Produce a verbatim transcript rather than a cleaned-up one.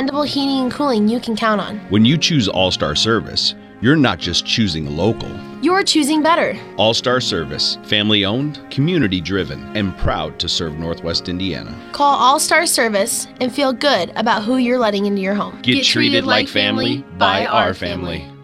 dependable heating and cooling you can count on. When you choose All-Star Service, you're not just choosing local. You're choosing better. All-Star Service, family-owned, community-driven, and proud to serve Northwest Indiana. Call All-Star Service and feel good about who you're letting into your home. Get, Get treated, treated like family by our family.